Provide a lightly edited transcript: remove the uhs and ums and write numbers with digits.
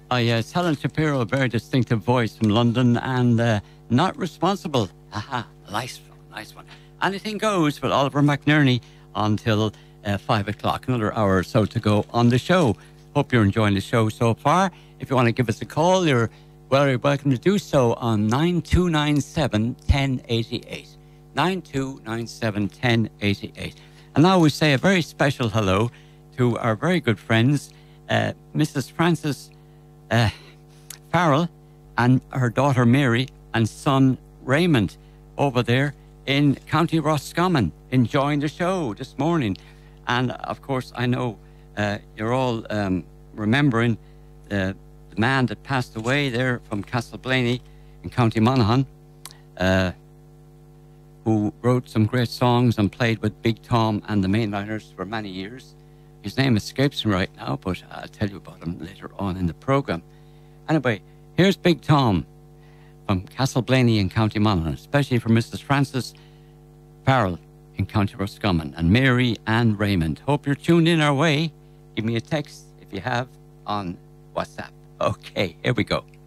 Oh, yes, Helen Shapiro, a very distinctive voice from London, and Not Responsible. Haha, nice one. Anything goes with Oliver McNerney until 5 o'clock. Another hour or so to go on the show. Hope you're enjoying the show so far. If you want to give us a call, you're very welcome to do so on 9297 1088. 9297 1088. And now we say a very special hello to our very good friends, Mrs. Frances Farrell and her daughter Mary and son Raymond over there in County Roscommon, enjoying the show this morning. And of course, I know you're all remembering the man that passed away there from Castleblaney in County Monaghan, who wrote some great songs and played with Big Tom and the Mainliners for many years. His name escapes me right now, but I'll tell you about him later on in the programme. Anyway, here's Big Tom from Castleblaney in County Monaghan, especially for Mrs. Frances Farrell in County Roscommon, and Mary and Raymond. Hope you're tuned in our way. Give me a text if you have on WhatsApp. Okay, here we go.